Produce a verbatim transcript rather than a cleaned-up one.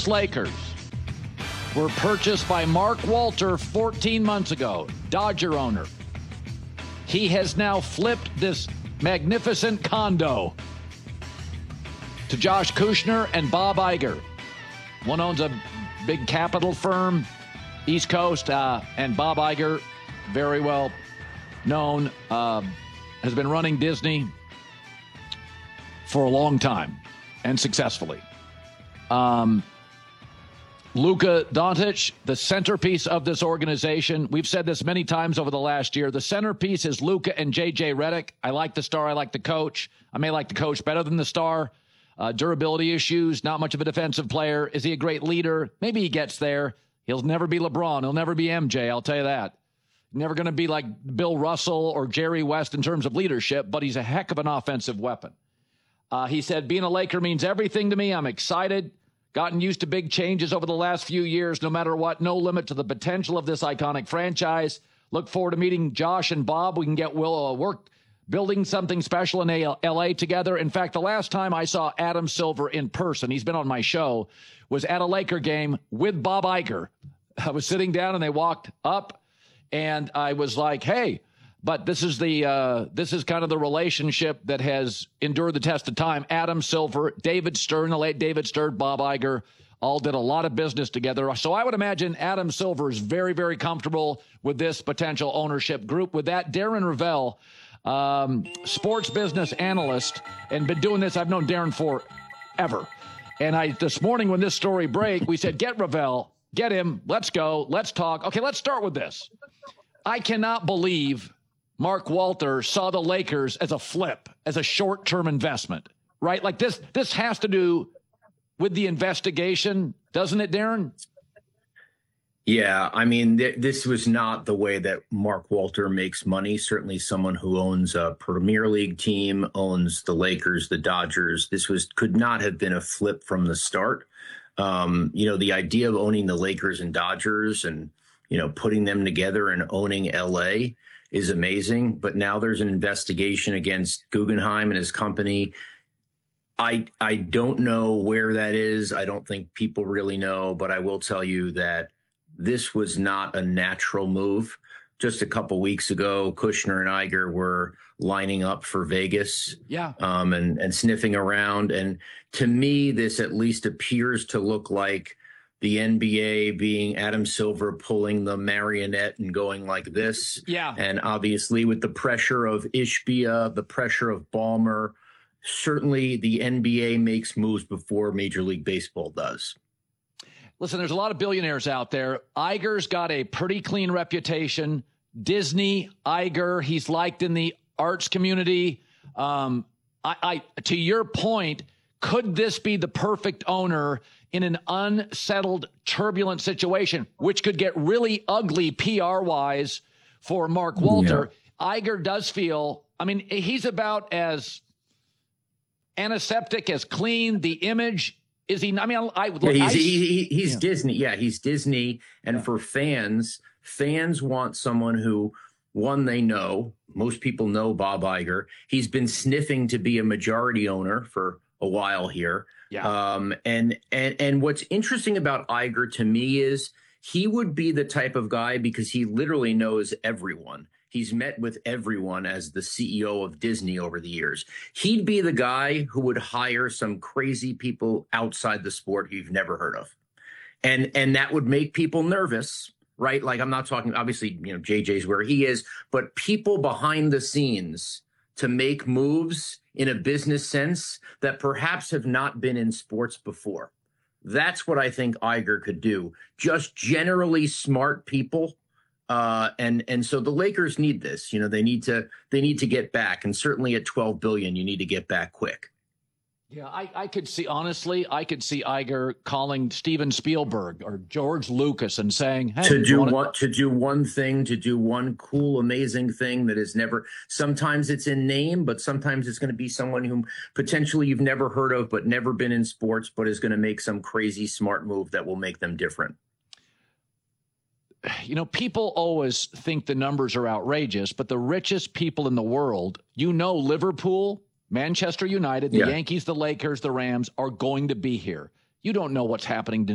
Angeles Lakers were purchased by Mark Walter fourteen months ago, Dodger owner. He has now flipped this magnificent condo to Josh Kushner and Bob Iger. One owns a big capital firm, East Coast, uh, and Bob Iger, very well known, uh, has been running Disney for a long time and successfully. Um, Luka Doncic, the centerpiece of this organization. We've said this many times over the last year. The centerpiece is Luka and J J Redick. I like the star. I like the coach. I may like the coach better than the star. Uh, durability issues, not much of a defensive player. Is he a great leader? Maybe he gets there. He'll never be LeBron. He'll never be M J, I'll tell you that. Never going to be like Bill Russell or Jerry West in terms of leadership, but he's a heck of an offensive weapon. Uh, he said, being a Laker means everything to me. I'm excited. Gotten used to big changes over the last few years. No matter what, no limit to the potential of this iconic franchise. Look forward to meeting Josh and Bob. We can get Will uh, work building something special in L A together. In fact, the last time I saw Adam Silver in person, he's been on my show, was at a Laker game with Bob Iger. I was sitting down and they walked up and I was like, hey, but this is the uh, this is kind of the relationship that has endured the test of time. Adam Silver, David Stern, the late David Stern, Bob Iger, all did a lot of business together. So I would imagine Adam Silver is very, very comfortable with this potential ownership group. With that, Darren Rovell, um, sports business analyst, and been doing this. I've known Darren forever. And I this morning when this story broke, we said, get Rovell, get him, let's go, let's talk. Okay, let's start with this. I cannot believe Mark Walter saw the Lakers as a flip, as a short-term investment, right? Like this, this has to do with the investigation, doesn't it, Darren? Yeah, I mean, th- this was not the way that Mark Walter makes money. Certainly someone who owns a Premier League team, owns the Lakers, the Dodgers. This was could not have been a flip from the start. Um, you know, the idea of owning the Lakers and Dodgers and, you know, putting them together and owning L A is amazing. But now there's an investigation against Guggenheim and his company. I I don't know where that is. I don't think people really know, but I will tell you that this was not a natural move. Just a couple weeks ago, Kushner and Iger were lining up for Vegas, yeah, um, and, and sniffing around. And to me, this at least appears to look like the N B A being Adam Silver pulling the marionette and going like this. Yeah. And obviously with the pressure of Ishbia, the pressure of Ballmer, certainly the N B A makes moves before Major League Baseball does. Listen, there's a lot of billionaires out there. Iger's got a pretty clean reputation. Disney, Iger, he's liked in the arts community. Um, I, I, to your point, could this be the perfect owner in an unsettled, turbulent situation, which could get really ugly P R-wise for Mark Walter? Yeah. Iger does feel, I mean, he's about as antiseptic, as clean. The image, is he? I mean, I would look. Yeah, he's I, he, he's yeah. Disney. Yeah, he's Disney. And yeah. for fans, fans want someone who, one, they know. Most people know Bob Iger. He's been sniffing to be a majority owner for a while here. Yeah. Um, and, and, and what's interesting about Iger to me is he would be the type of guy, because he literally knows everyone. He's met with everyone as the C E O of Disney over the years. He'd be the guy who would hire some crazy people outside the sport you've never heard of. And, and that would make people nervous, right? Like, I'm not talking, obviously, you know, J J's where he is, but people behind the scenes to make moves in a business sense that perhaps have not been in sports before. That's what I think Iger could do. Just generally smart people. Uh, and and so the Lakers need this. You know, they need to they need to get back. And certainly at twelve billion dollars, you need to get back quick. Yeah, I, I could see, honestly, I could see Iger calling Steven Spielberg or George Lucas and saying, hey, to do wanna- what, to do one thing, to do one cool, amazing thing that is never, sometimes it's in name, but sometimes it's going to be someone whom potentially you've never heard of, but never been in sports, but is going to make some crazy smart move that will make them different. You know, people always think the numbers are outrageous, but the richest people in the world, you know, Liverpool, Manchester United, the yeah. Yankees, the Lakers, the Rams are going to be here. You don't know what's happening to